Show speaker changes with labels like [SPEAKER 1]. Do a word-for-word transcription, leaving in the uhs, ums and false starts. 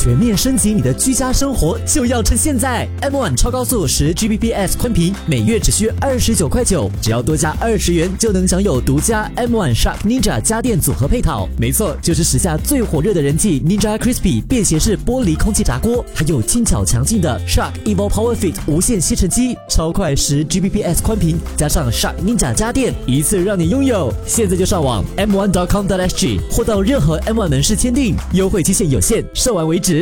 [SPEAKER 1] 全面升级你的居家生活就要趁现在 ！M 一 超高速十 G B P S 宽频，每月只需二十九块九，只要多加二十元就能享有独家 M 一 Shark Ninja 家电组合配套。没错，就是时下最火热的人气 Ninja Crispy 便携式玻璃空气炸锅，还有轻巧强劲的 Shark Evo Power Fit 无线吸尘机，超快十 G B P S 宽频，加上 Shark Ninja 家电，一次让你拥有。现在就上网 m one dot com dot s g 或到任何 M 一 门市签订，优惠期限有限，售完为止。